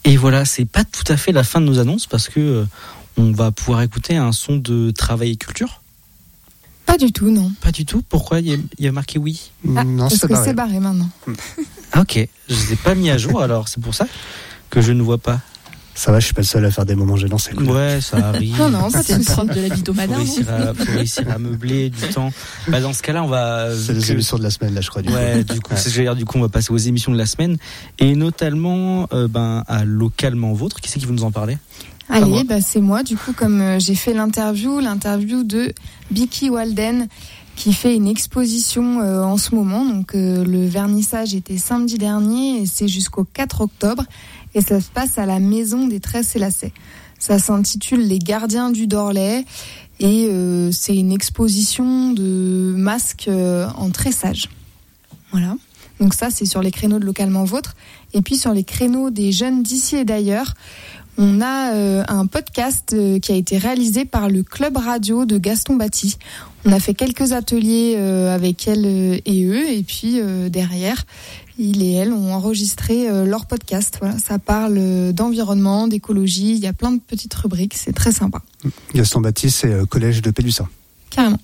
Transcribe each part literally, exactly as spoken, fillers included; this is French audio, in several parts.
Et voilà, c'est pas tout à fait la fin de nos annonces parce que euh, on va pouvoir écouter un son de Travail et Culture. Pas du tout, non. Pas du tout. Pourquoi il y a, il y a marqué oui? Ah, Non, parce c'est que barré. c'est barré maintenant. Ah, ok, je ne les ai pas mis à jour, alors c'est pour ça que je ne vois pas. Ça va, je suis pas le seul à faire des moments gênants, c'est cool. Ouais, ça arrive. Non, non, pas de C'est le souci. propre de la Faut bidomada, non réussir, à, faut réussir à meubler du temps. Bah, dans ce cas-là, on va. C'est les que- émissions de la semaine, là, je crois. Du Ouais, coup. du coup, c'est ce que je veux dire, du coup, on va passer aux émissions de la semaine et notamment euh, ben, à Localement Vôtre. Qui c'est qui veut nous en parler? moi. Allez, bah, c'est moi, du coup, comme euh, j'ai fait l'interview, l'interview de Bicky Walden, qui fait une exposition euh, en ce moment. Donc, euh, le vernissage était samedi dernier et c'est jusqu'au quatre octobre. Et ça se passe à la Maison des Tresses et Lacets. Ça s'intitule Les Gardiens du Dorlay. Et euh, c'est une exposition de masques euh, en tressage. Voilà. Donc ça, c'est sur les créneaux de Localement Vôtre. Et puis sur les créneaux des jeunes d'ici et d'ailleurs, on a euh, un podcast euh, qui a été réalisé par le Club Radio de Gaston Batti. On a fait quelques ateliers euh, avec elle euh, et eux. Et puis euh, derrière, il et elle ont enregistré euh, leur podcast. Voilà, ça parle euh, d'environnement, d'écologie. Il y a plein de petites rubriques. C'est très sympa. Gaston Baptiste, c'est euh, collège de Pélussin. Carrément.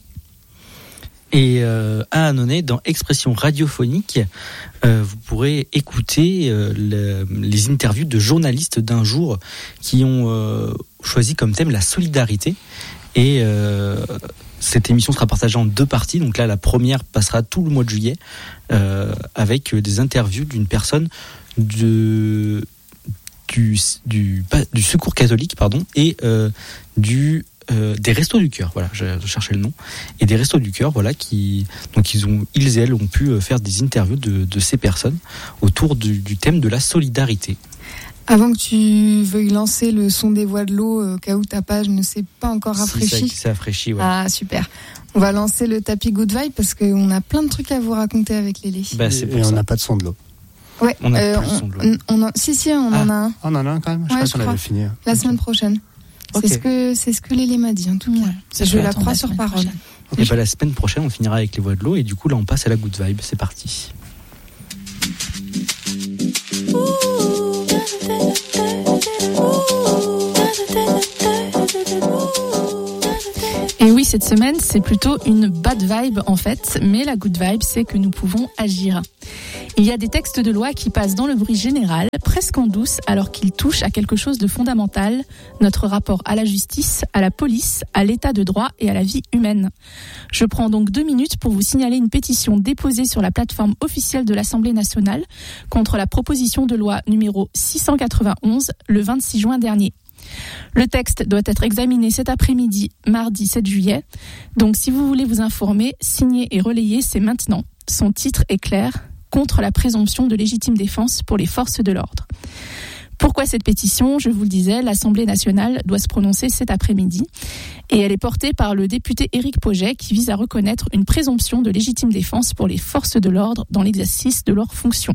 Et euh, à Annonay, dans Expression radiophonique, euh, vous pourrez écouter euh, le, les interviews de journalistes d'un jour qui ont euh, choisi comme thème la solidarité. Et euh, cette émission sera partagée en deux parties. Donc là, la première passera tout le mois de juillet euh, avec des interviews d'une personne de, du, du, du Secours catholique pardon, et euh, du... Euh, des Restos du Cœur, voilà, je cherchais le nom, et des Restos du Cœur, voilà, qui donc ils ont, ils et elles ont pu faire des interviews de, de ces personnes autour du, du thème de la solidarité. Avant que tu veuilles lancer le son des voix de l'eau, au cas où ta page ne s'est pas encore rafraîchie. Si, c'est rafraîchi, ouais. Ah, super. On va lancer le tapis Good Vibe parce qu'on a plein de trucs à vous raconter avec Lélé. Bah, c'est Et pour on ça. n'a pas de son de l'eau. Ouais, On a euh, plus le son de l'eau. on, on en, si, si, on Ah. en a un. On en a un quand même. Je Ouais, sais pas je si on crois. avait fini. La Ok. semaine prochaine. Ok. C'est ce que c'est ce que Lélé m'a dit en tout cas. Ouais, ça, je peux la attendre crois la sur semaine parole. prochaine. Et bah, la semaine prochaine, on finira avec les voix de l'eau, et du coup, là, on passe à la Good Vibe. C'est parti. Et oui, cette semaine, c'est plutôt une bad vibe en fait, mais la good vibe, c'est que nous pouvons agir. Il y a des textes de loi qui passent dans le bruit général, presque en douce, alors qu'ils touchent à quelque chose de fondamental, notre rapport à la justice, à la police, à l'état de droit et à la vie humaine. Je prends donc deux minutes pour vous signaler une pétition déposée sur la plateforme officielle de l'Assemblée nationale contre la proposition de loi numéro six cent quatre-vingt-onze le vingt-six juin dernier. Le texte doit être examiné cet après-midi, mardi sept juillet. Donc si vous voulez vous informer, signer et relayer, c'est maintenant. Son titre est clair, contre la présomption de légitime défense pour les forces de l'ordre. Pourquoi cette pétition ? Je vous le disais, l'Assemblée nationale doit se prononcer cet après-midi. Et elle est portée par le député Éric Pauget qui vise à reconnaître une présomption de légitime défense pour les forces de l'ordre dans l'exercice de leurs fonctions.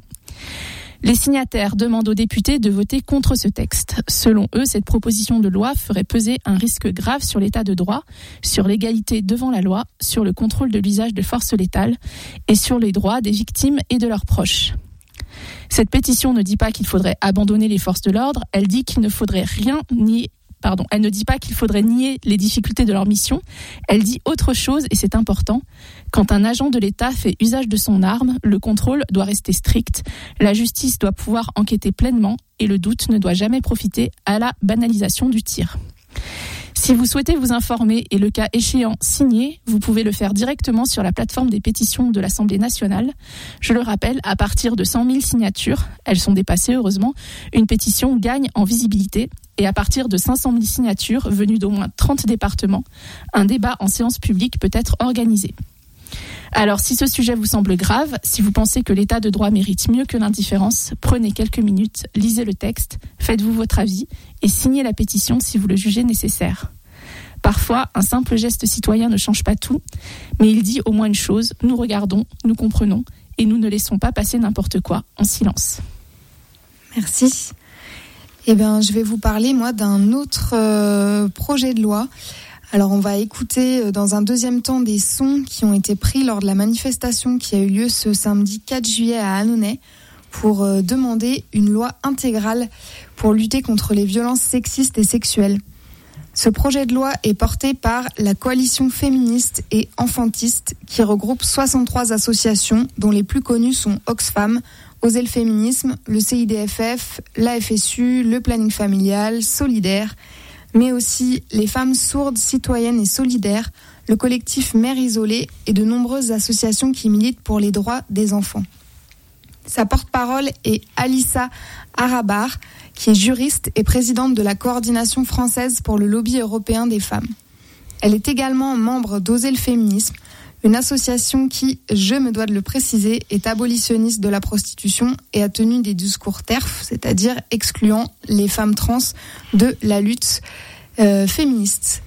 Les signataires demandent aux députés de voter contre ce texte. Selon eux, cette proposition de loi ferait peser un risque grave sur l'état de droit, sur l'égalité devant la loi, sur le contrôle de l'usage de forces létales et sur les droits des victimes et de leurs proches. Cette pétition ne dit pas qu'il faudrait abandonner les forces de l'ordre, elle dit qu'il ne faudrait rien nier. Pardon, elle ne dit pas qu'il faudrait nier les difficultés de leur mission, elle dit autre chose et c'est important. Quand un agent de l'État fait usage de son arme, le contrôle doit rester strict, la justice doit pouvoir enquêter pleinement et le doute ne doit jamais profiter à la banalisation du tir. Si vous souhaitez vous informer et le cas échéant signer, vous pouvez le faire directement sur la plateforme des pétitions de l'Assemblée nationale. Je le rappelle, à partir de cent mille signatures, elles sont dépassées heureusement, une pétition gagne en visibilité. Et à partir de cinq cent mille signatures venues d'au moins trente départements, un débat en séance publique peut être organisé. Alors, si ce sujet vous semble grave, si vous pensez que l'état de droit mérite mieux que l'indifférence, prenez quelques minutes, lisez le texte, faites-vous votre avis et signez la pétition si vous le jugez nécessaire. Parfois, un simple geste citoyen ne change pas tout, mais il dit au moins une chose, nous regardons, nous comprenons et nous ne laissons pas passer n'importe quoi en silence. Merci. Eh bien, je vais vous parler, moi, d'un autre euh, projet de loi. Alors, on va écouter euh, dans un deuxième temps des sons qui ont été pris lors de la manifestation qui a eu lieu ce samedi quatre juillet à Annonay pour euh, demander une loi intégrale pour lutter contre les violences sexistes et sexuelles. Ce projet de loi est porté par la coalition féministe et enfantiste qui regroupe soixante-trois associations dont les plus connues sont Oxfam, Oser le féminisme, le C I D F F, l'A F S U, le planning familial, Solidaire, mais aussi les femmes sourdes, citoyennes et solidaires, le collectif Mères isolées et de nombreuses associations qui militent pour les droits des enfants. Sa porte-parole est Alissa Arabar, qui est juriste et présidente de la coordination française pour le lobby européen des femmes. Elle est également membre d'Oser le féminisme, une association qui, je me dois de le préciser, est abolitionniste de la prostitution et a tenu des discours T E R F, c'est-à-dire excluant les femmes trans de la lutte euh, féministe.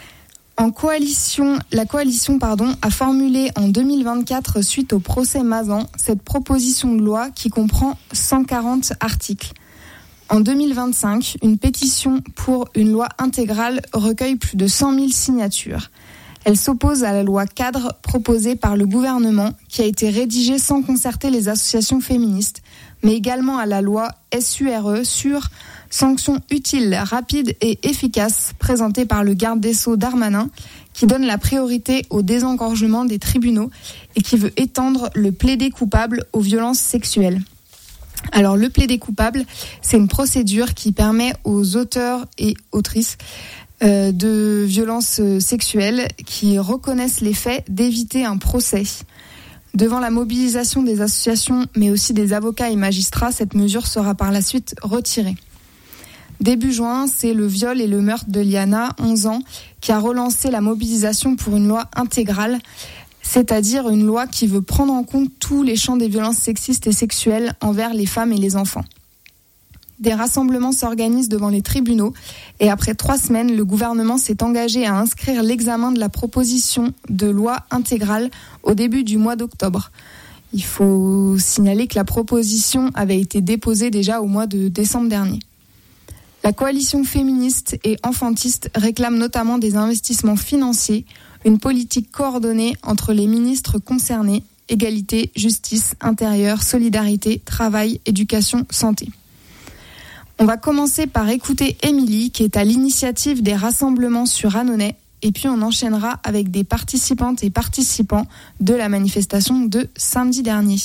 En coalition, la coalition pardon, a formulé en deux mille vingt-quatre, suite au procès Mazan, cette proposition de loi qui comprend cent quarante articles. En deux mille vingt-cinq, une pétition pour une loi intégrale recueille plus de cent mille signatures. Elle s'oppose à la loi cadre proposée par le gouvernement qui a été rédigée sans concerter les associations féministes, mais également à la loi S U R E sur sanctions utiles, rapides et efficaces présentée par le garde des Sceaux Darmanin qui donne la priorité au désengorgement des tribunaux et qui veut étendre le plaidé coupable aux violences sexuelles. Alors le plaidé coupable, c'est une procédure qui permet aux auteurs et autrices euh, de violences sexuelles qui reconnaissent les faits d'éviter un procès. Devant la mobilisation des associations, mais aussi des avocats et magistrats, cette mesure sera par la suite retirée. Début juin, c'est le viol et le meurtre de Liana, onze ans, qui a relancé la mobilisation pour une loi intégrale, c'est-à-dire une loi qui veut prendre en compte tous les champs des violences sexistes et sexuelles envers les femmes et les enfants. Des rassemblements s'organisent devant les tribunaux et après trois semaines, le gouvernement s'est engagé à inscrire l'examen de la proposition de loi intégrale au début du mois d'octobre. Il faut signaler que la proposition avait été déposée déjà au mois de décembre dernier. La coalition féministe et enfantiste réclame notamment des investissements financiers, une politique coordonnée entre les ministres concernés, égalité, justice, intérieur, solidarité, travail, éducation, santé. On va commencer par écouter Émilie, qui est à l'initiative des rassemblements sur Annonay, et puis on enchaînera avec des participantes et participants de la manifestation de samedi dernier.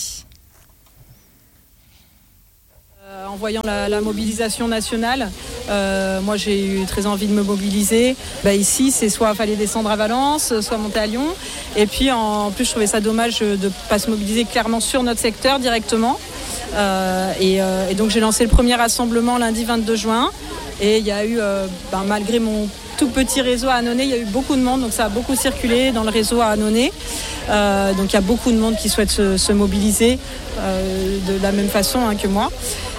En voyant la, la mobilisation nationale, euh, moi j'ai eu très envie de me mobiliser. Bah ici, c'est soit fallait descendre à Valence, soit monter à Lyon. Et puis en plus, je trouvais ça dommage de ne pas se mobiliser clairement sur notre secteur directement. Euh, et, euh, et donc j'ai lancé le premier rassemblement lundi vingt-deux juin. Et il y a eu, euh, ben, malgré mon tout petit réseau à Annonay, il y a eu beaucoup de monde, donc ça a beaucoup circulé dans le réseau à Annonay. Euh, donc il y a beaucoup de monde qui souhaite se, se mobiliser euh, de la même façon hein, que moi.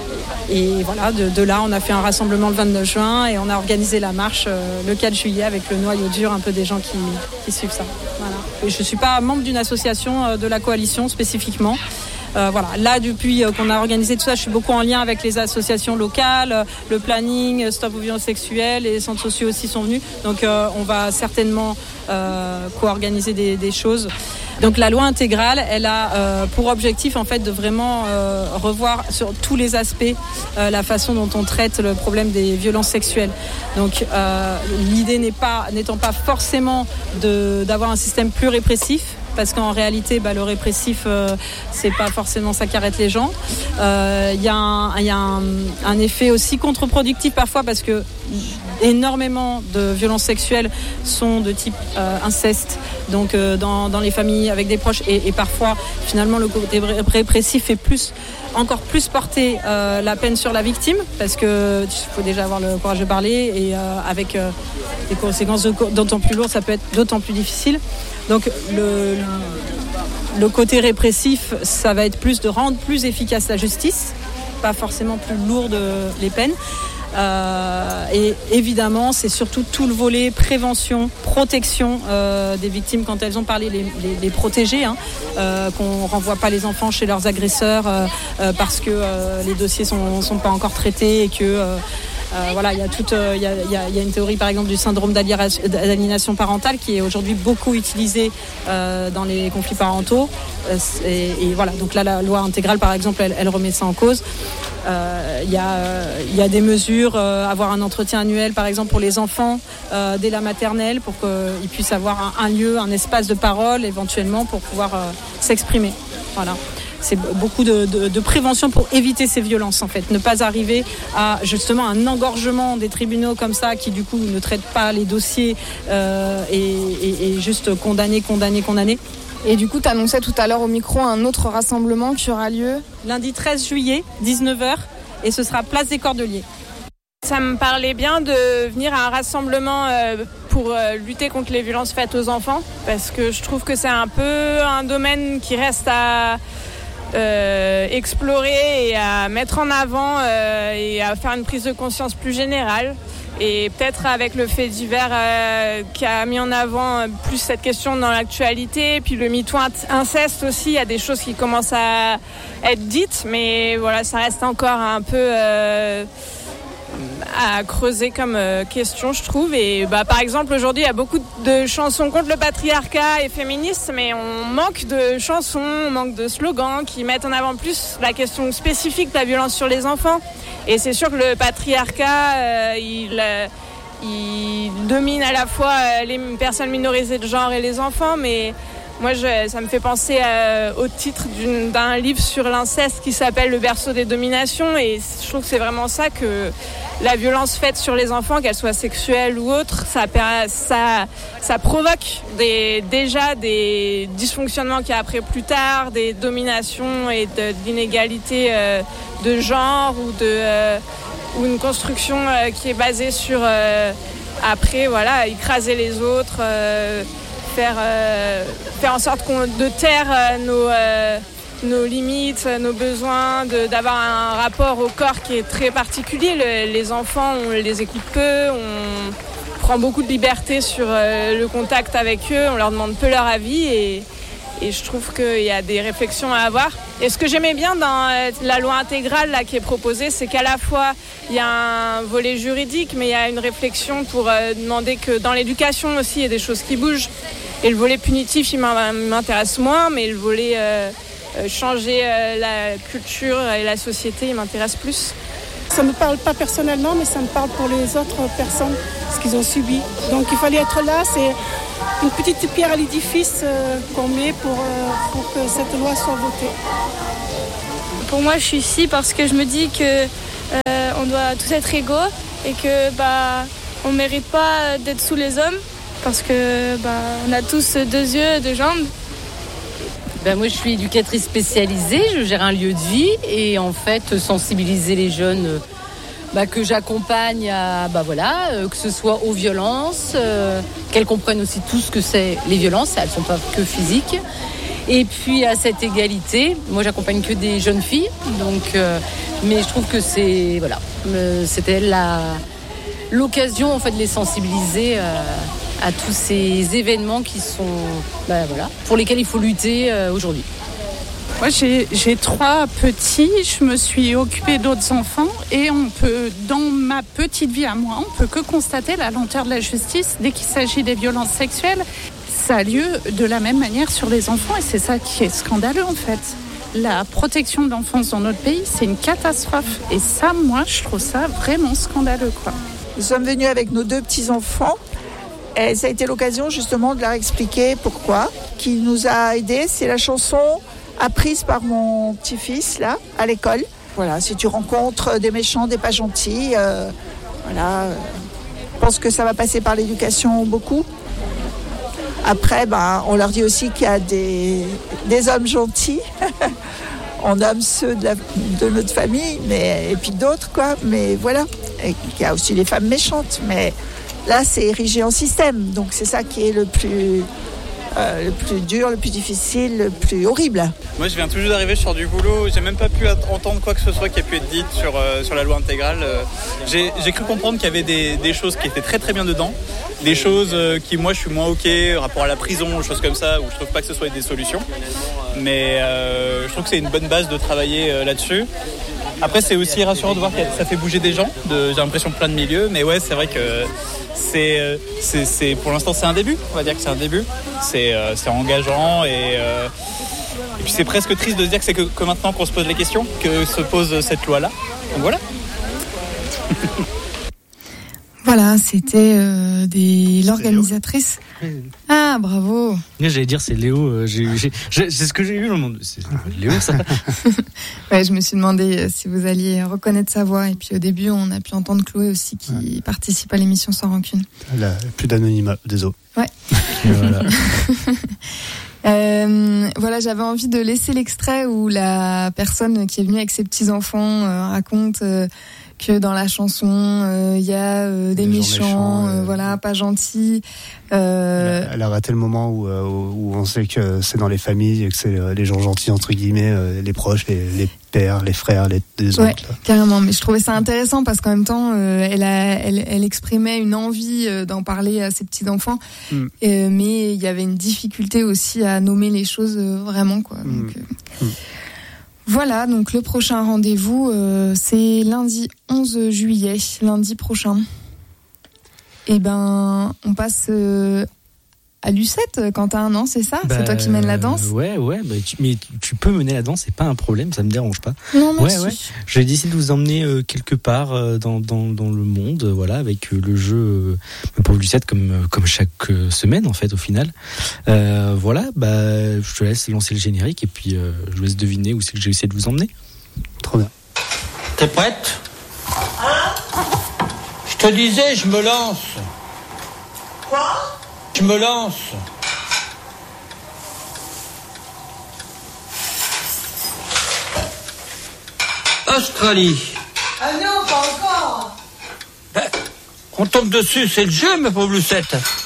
Et voilà, de, de là, on a fait un rassemblement le vingt-neuf juin et on a organisé la marche euh, le quatre juillet avec le noyau dur un peu des gens qui, qui suivent ça. Voilà. Et je ne suis pas membre d'une association euh, de la coalition spécifiquement. Euh, voilà. Là, depuis euh, qu'on a organisé tout ça, je suis beaucoup en lien avec les associations locales, euh, le planning, Stop aux violences sexuelles, et les centres sociaux aussi sont venus. Donc euh, on va certainement euh, co-organiser des, des choses. Donc la loi intégrale, elle a euh, pour objectif en fait de vraiment euh, revoir sur tous les aspects euh, la façon dont on traite le problème des violences sexuelles. Donc euh, l'idée n'est pas, n'étant pas forcément de, d'avoir un système plus répressif, parce qu'en réalité, bah, le répressif, euh, c'est pas forcément ça qui arrête les gens. Il euh, y a, un, y a un, un effet aussi contre-productif parfois, parce que énormément de violences sexuelles sont de type euh, inceste, donc euh, dans, dans les familles avec des proches, et, et parfois finalement le côté répressif fait plus, encore plus porter euh, la peine sur la victime, parce que il faut déjà avoir le courage de parler, et euh, avec euh, des conséquences d'autant plus lourdes, ça peut être d'autant plus difficile. Donc le, le côté répressif, ça va être plus de rendre plus efficace la justice, pas forcément plus lourde les peines. Euh, et évidemment, c'est surtout tout le volet prévention, protection euh, des victimes quand elles ont parlé, les, les, les protéger, hein, euh, qu'on renvoie pas les enfants chez leurs agresseurs euh, euh, parce que euh, les dossiers sont, sont pas encore traités et que euh, Euh, voilà, il y a toute, il y a, il y a, il y a une théorie par exemple du syndrome d'aliénation parentale qui est aujourd'hui beaucoup utilisée euh, dans les conflits parentaux. Euh, et, et voilà, donc là la loi intégrale par exemple, elle, elle remet ça en cause. Euh, il y a, euh, il y a des mesures, euh, avoir un entretien annuel par exemple pour les enfants euh, dès la maternelle pour qu'ils puissent avoir un, un lieu, un espace de parole éventuellement pour pouvoir euh, s'exprimer. Voilà. C'est beaucoup de, de, de prévention pour éviter ces violences en fait, ne pas arriver à justement un engorgement des tribunaux comme ça qui du coup ne traitent pas les dossiers euh, et, et, et juste condamner, condamner, condamner. Et du coup, tu annonçais tout à l'heure au micro un autre rassemblement qui aura lieu lundi treize juillet, dix-neuf heures, et ce sera place des Cordeliers. Ça me parlait bien de venir à un rassemblement pour lutter contre les violences faites aux enfants, parce que je trouve que c'est un peu un domaine qui reste à euh, explorer et à mettre en avant euh, et à faire une prise de conscience plus générale. Et peut-être avec le fait divers euh, qui a mis en avant plus cette question dans l'actualité, puis le MeToo inceste aussi, il y a des choses qui commencent à être dites, mais voilà, ça reste encore un peu euh, à creuser comme euh, question, je trouve. Et bah, par exemple, aujourd'hui, il y a beaucoup de chansons contre le patriarcat et féministes, mais on manque de chansons, on manque de slogans qui mettent en avant plus la question spécifique de la violence sur les enfants. Et c'est sûr que le patriarcat, euh, il, euh, il domine à la fois euh, les personnes minorisées de genre et les enfants, mais moi, je, ça me fait penser euh, au titre d'une, d'un livre sur l'inceste qui s'appelle « Le berceau des dominations », et je trouve que c'est vraiment ça, que la violence faite sur les enfants, qu'elle soit sexuelle ou autre, ça, ça, ça provoque des, déjà des dysfonctionnements qu'il y a après plus tard, des dominations et de, d'inégalités euh, de genre ou, de, euh, ou une construction euh, qui est basée sur, euh, après, voilà, écraser les autres, euh, faire, euh, faire en sorte qu'on, de taire euh, nos... Euh, nos limites, nos besoins, de, d'avoir un rapport au corps qui est très particulier. Le, les enfants, on les écoute peu, on prend beaucoup de liberté sur euh, le contact avec eux, on leur demande peu leur avis et, et je trouve qu'il y a des réflexions à avoir. Et ce que j'aimais bien dans euh, la loi intégrale là, qui est proposée, c'est qu'à la fois il y a un volet juridique, mais il y a une réflexion pour euh, demander que dans l'éducation aussi, il y a des choses qui bougent. Et le volet punitif, il m'intéresse moins, mais le volet... Euh, Euh, changer euh, la culture et la société, il m'intéresse plus. Ça ne me parle pas personnellement, mais ça me parle pour les autres personnes, ce qu'ils ont subi. Donc il fallait être là, c'est une petite pierre à l'édifice euh, qu'on met pour, euh, pour que cette loi soit votée. Pour moi, je suis ici parce que je me dis que euh, on doit tous être égaux et que bah on ne mérite pas d'être sous les hommes parce que bah on a tous deux yeux, deux jambes. Ben moi, je suis éducatrice spécialisée, je gère un lieu de vie et en fait, sensibiliser les jeunes bah, que j'accompagne à, bah voilà, euh, que ce soit aux violences, euh, qu'elles comprennent aussi tout ce que c'est les violences, elles ne sont pas que physiques. Et puis à cette égalité, moi j'accompagne que des jeunes filles, donc, euh, mais je trouve que c'est, voilà, euh, c'était la, l'occasion en fait de les sensibiliser euh, à tous ces événements qui sont, bah, voilà, pour lesquels il faut lutter euh, aujourd'hui. Moi, j'ai, j'ai trois petits, je me suis occupée d'autres enfants et on peut, dans ma petite vie à moi, on peut que constater la lenteur de la justice dès qu'il s'agit des violences sexuelles. Ça a lieu de la même manière sur les enfants et c'est ça qui est scandaleux en fait. La protection de l'enfance dans notre pays, c'est une catastrophe et ça, moi, je trouve ça vraiment scandaleux, quoi. Nous sommes venus avec nos deux petits-enfants. Et ça a été l'occasion justement de leur expliquer pourquoi. Qui nous a aidés, c'est la chanson apprise par mon petit-fils là, à l'école. Voilà, si tu rencontres des méchants, des pas gentils, euh, voilà, euh, je pense que ça va passer par l'éducation beaucoup. Après, ben, on leur dit aussi qu'il y a des, des hommes gentils. On nomme ceux de, la, de notre famille, mais, et puis d'autres, quoi. Mais voilà, et il y a aussi les femmes méchantes, mais... Là, c'est érigé en système, donc c'est ça qui est le plus, euh, le plus dur, le plus difficile, le plus horrible. Moi, je viens tout juste d'arriver, je sors du boulot, j'ai même pas pu entendre quoi que ce soit qui a pu être dit sur, euh, sur la loi intégrale. J'ai, j'ai cru comprendre qu'il y avait des, des choses qui étaient très très bien dedans, des choses euh, qui, moi, je suis moins ok, rapport à la prison, des choses comme ça, où je trouve pas que ce soit des solutions. Mais euh, je trouve que c'est une bonne base de travailler euh, là-dessus. Après, c'est aussi rassurant de voir que ça fait bouger des gens. De, j'ai l'impression plein de milieux, mais ouais, c'est vrai que c'est, c'est, c'est pour l'instant c'est un début. On va dire que c'est un début. C'est, c'est engageant et, euh, et puis c'est presque triste de se dire que c'est que, que maintenant qu'on se pose les questions, que se pose cette loi-là. Donc voilà. Voilà, c'était euh, des l'organisatrice. Ah, bravo. J'allais dire c'est Léo. Euh, j'ai, j'ai, j'ai, c'est ce que j'ai eu dans le monde. C'est Léo, ça. Ouais, je me suis demandé si vous alliez reconnaître sa voix. Et puis au début, on a pu entendre Chloé aussi qui ouais. participe à l'émission Sans Rancune. Elle a plus d'anonymat, désolé. Ouais. Et voilà. Euh, voilà, j'avais envie de laisser l'extrait où la personne qui est venue avec ses petits enfants euh, raconte euh, que dans la chanson il euh, y a euh, des, des méchants, méchants euh, euh, voilà, pas gentils. Euh... Elle, a, elle a raté le moment où, euh, où on sait que c'est dans les familles et que c'est euh, les gens gentils entre guillemets, euh, les proches, les, les pères, les frères, les, les ouais, oncles. Carrément. Mais je trouvais ça intéressant parce qu'en même temps, euh, elle, a, elle, elle exprimait une envie euh, d'en parler à ses petits enfants, mm. euh, mais il y avait une difficulté aussi à nommer les choses euh, vraiment quoi. Donc, mm. Euh... Mm. Voilà, donc le prochain rendez-vous, euh, c'est lundi onze juillet, lundi prochain. Et ben, on passe euh, à Lucette, Quentin, non, c'est ça bah, c'est toi qui mènes la danse. Ouais, ouais, bah, tu, mais tu peux mener la danse, c'est pas un problème, ça me dérange pas. Non, merci. Ouais, ouais. J'ai décidé de vous emmener euh, quelque part euh, dans, dans, dans le monde, euh, voilà, avec euh, le jeu euh, pour Lucette, comme, euh, comme chaque euh, semaine, en fait, au final. Euh, voilà, bah, je te laisse lancer le générique et puis euh, je vous laisse deviner où c'est que j'ai essayé de vous emmener. Trop bien. T'es prête ? Je te disais, je me lance. Quoi ? Je me lance. Australie. Ah non, pas encore. Ben, on tombe dessus, c'est le jeu, ma pauvre Lucette.